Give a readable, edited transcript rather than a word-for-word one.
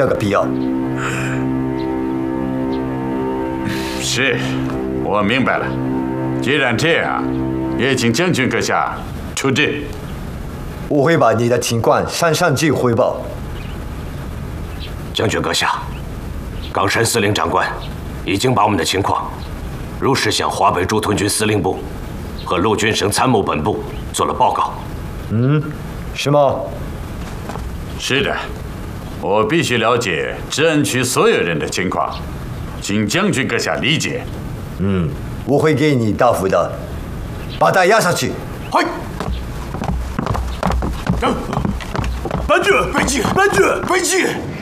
这个必要。 是，我明白了。既然这样，也请将军阁下出阵。 我会把你的情况向上级汇报。 将军阁下，冈山司令长官已经把我们的情况如实向华北驻屯军司令部和陆军省参谋本部做了报告。 是吗？ 是的，我必须了解治安区所有人的情况，请将军阁下理解。 我会给你答复的。把他押下去。 嗨！班主，飞机，班主，飞机。